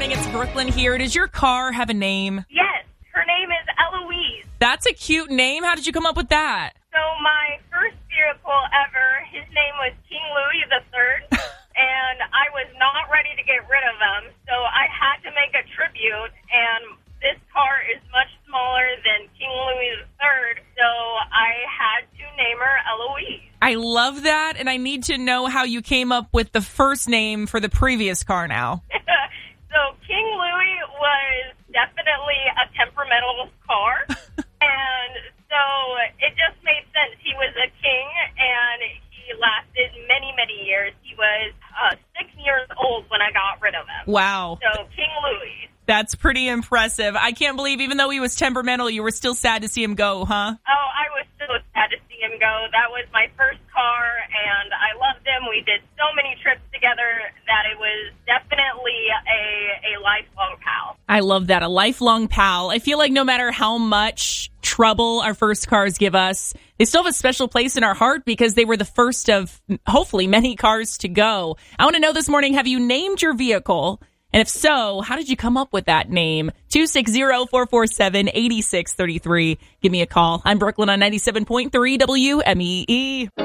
morning. It's Brooklyn here. Does your car have a name? Yes, her name is Eloise. That's a cute name. How did you come up with that? So my first vehicle ever, his name was King Louis III, and I was not ready to get rid of him, so I had to make a tribute, and this car is much smaller than King Louis III, so I had to name her Eloise. I love that, and I need to know how you came up with the first name for the previous car now. So King Louis was definitely a temperamental car, and so it just made sense. He was a king, and he lasted many, many years. He was 6 years old when I got rid of him. Wow. So King Louis. That's pretty impressive. I can't believe even though he was temperamental, you were still sad to see him go, huh? Oh, I was so sad to see him go. That was my first car, and I loved him. We did so many trips together that it was definitely a lifelong pal. I love that. A lifelong pal. I feel like no matter how much trouble our first cars give us, they still have a special place in our heart because they were the first of hopefully many cars to go. I want to know this morning, have you named your vehicle? And if so, how did you come up with that name? 260-447-8633. Give me a call. I'm Brooklyn on 97.3 WMEE.